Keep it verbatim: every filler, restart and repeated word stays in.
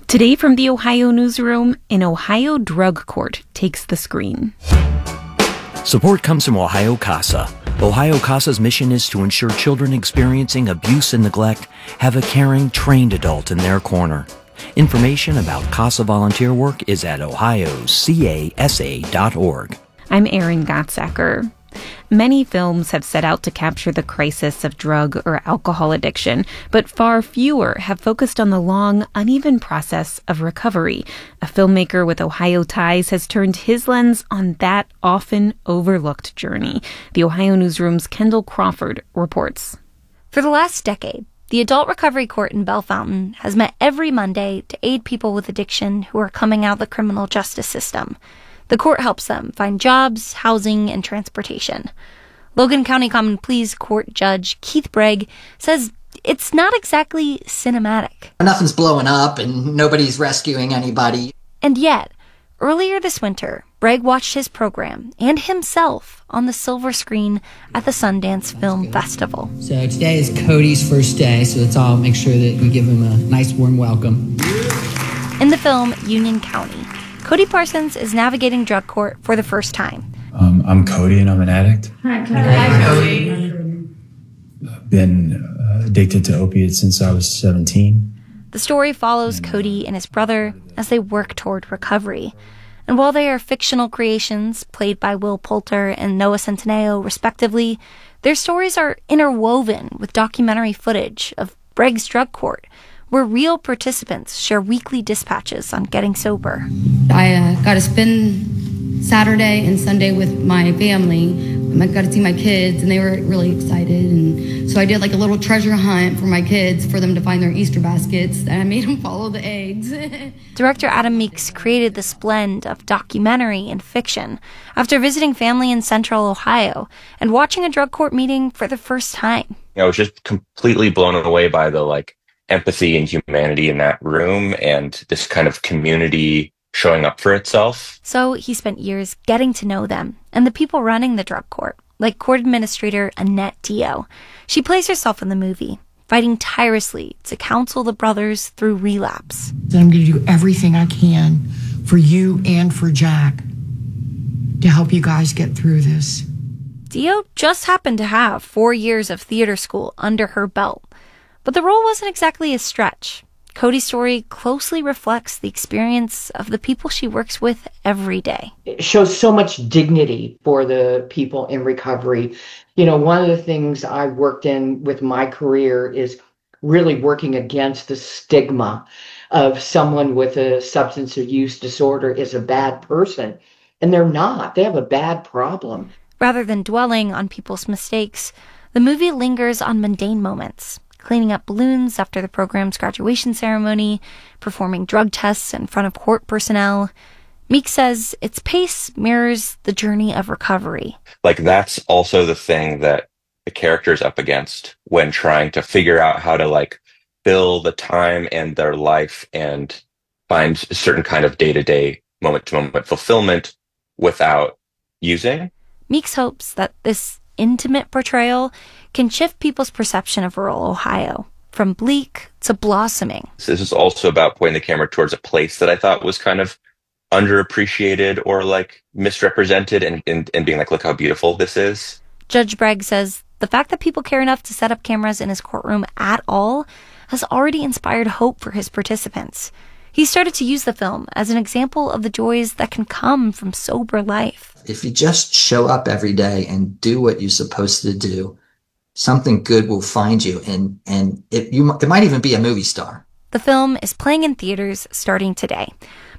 Today from the Ohio Newsroom, an Ohio drug court takes the screen. Support comes from Ohio CASA. Ohio CASA's mission is to ensure children experiencing abuse and neglect have a caring, trained adult in their corner. Information about CASA volunteer work is at ohio casa dot org. I'm Erin Gottsacker. Many films have set out to capture the crisis of drug or alcohol addiction, but far fewer have focused on the long, uneven process of recovery. A filmmaker with Ohio ties has turned his lens on that often overlooked journey. The Ohio Newsroom's Kendall Crawford reports. For the last decade, the Adult Recovery Court in Bellefontaine has met every Monday to aid people with addiction who are coming out of the criminal justice system. The court helps them find jobs, housing, and transportation. Logan County Common Pleas Court Judge Keith Bragg says it's not exactly cinematic. Nothing's blowing up and nobody's rescuing anybody. And yet, earlier this winter, Bragg watched his program and himself on the silver screen at the Sundance Film Festival. So today is Cody's first day, so let's all make sure that we give him a nice warm welcome. In the film Union County, Cody Parsons is navigating drug court for the first time. Um, I'm Cody and I'm an addict. Hi, Cody. Hi, Cody. I've been uh, addicted to opiates since I was seventeen. The story follows Cody and his brother as they work toward recovery. And while they are fictional creations played by Will Poulter and Noah Centineo respectively, their stories are interwoven with documentary footage of Bragg's drug court, where real participants share weekly dispatches on getting sober. I uh, got to spend Saturday and Sunday with my family. I got to see my kids, and they were really excited. And so I did like a little treasure hunt for my kids for them to find their Easter baskets, and I made them follow the eggs. Director Adam Meeks created this blend of documentary and fiction after visiting family in Central Ohio and watching a drug court meeting for the first time. I was just completely blown away by the like empathy and humanity in that room and this kind of community showing up for itself. So he spent years getting to know them and the people running the drug court, like court administrator Annette Dio. She plays herself in the movie, fighting tirelessly to counsel the brothers through relapse. I'm going to do everything I can for you and for Jack to help you guys get through this. Dio just happened to have four years of theater school under her belt. But the role wasn't exactly a stretch. Cody's story closely reflects the experience of the people she works with every day. It shows so much dignity for the people in recovery. You know, one of the things I worked in with my career is really working against the stigma of someone with a substance use disorder is a bad person. And they're not. They have a bad problem. Rather than dwelling on people's mistakes, the movie lingers on mundane moments. Cleaning up balloons after the program's graduation ceremony, performing drug tests in front of court personnel. Meek says its pace mirrors the journey of recovery. Like that's also the thing that the character's up against when trying to figure out how to like fill the time and their life and find a certain kind of day-to-day, moment-to-moment fulfillment without using. Meeks hopes that this intimate portrayal can shift people's perception of rural Ohio, from bleak to blossoming. This is also about pointing the camera towards a place that I thought was kind of underappreciated or like misrepresented and, and, and being like, look how beautiful this is. Judge Bragg says the fact that people care enough to set up cameras in his courtroom at all has already inspired hope for his participants. He started to use the film as an example of the joys that can come from sober life. If you just show up every day and do what you're supposed to do, something good will find you, and, and it, you, it might even be a movie star. The film is playing in theaters starting today.